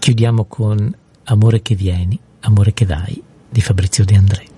Chiudiamo con Amore che vieni, amore che dai di Fabrizio De André.